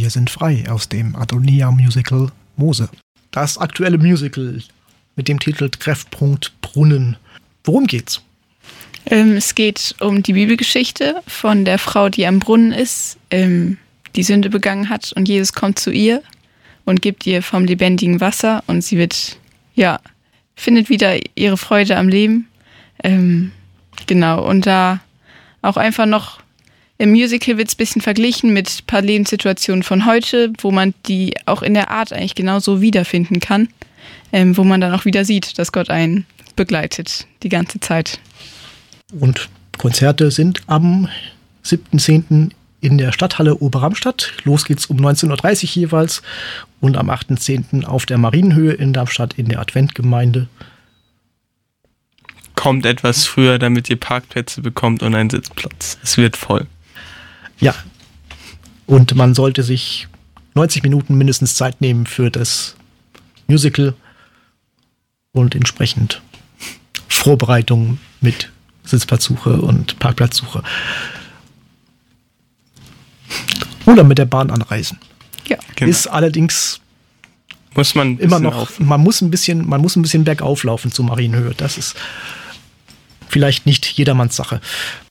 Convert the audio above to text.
Wir sind frei aus dem Adonia-Musical Mose. Das aktuelle Musical mit dem Titel Treffpunkt Brunnen. Worum geht's? Es geht um die Bibelgeschichte von der Frau, die am Brunnen ist, die Sünde begangen hat und Jesus kommt zu ihr und gibt ihr vom lebendigen Wasser und sie findet wieder ihre Freude am Leben. Genau, und da auch einfach noch im Musical wird es ein bisschen verglichen mit ein paar Lebenssituationen von heute, wo man die auch in der Art eigentlich genauso wiederfinden kann, wo man dann auch wieder sieht, dass Gott einen begleitet die ganze Zeit. Und Konzerte sind am 7.10. in der Stadthalle Oberramstadt. Los geht's um 19.30 Uhr jeweils und am 8.10. auf der Marienhöhe in Darmstadt in der Adventgemeinde. Kommt etwas früher, damit ihr Parkplätze bekommt und einen Sitzplatz. Es wird voll. Ja, und man sollte sich 90 Minuten mindestens Zeit nehmen für das Musical und entsprechend Vorbereitungen mit Sitzplatzsuche und Parkplatzsuche. Oder mit der Bahn anreisen. Ja, genau. Ist allerdings muss man immer noch, man muss ein bisschen bergauf laufen zur Marienhöhe. Das ist vielleicht nicht jedermanns Sache.